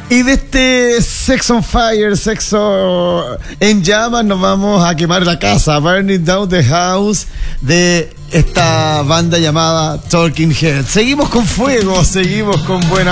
Y de este Sex on Fire, Sexo en llamas, nos vamos a quemar la casa, Burning Down the House, de esta banda llamada Talking Heads. Seguimos con fuego, seguimos con buena